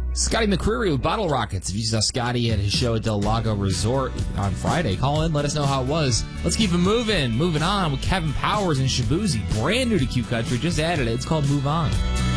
Scotty McCreery with Bottle Rockets. If you saw Scotty at his show at Del Lago Resort on Friday, call in, let us know how it was. Let's keep it moving. Moving on with Kevin Powers and Shabuzi. Brand new to Q Country. Just added it. It's called Move On.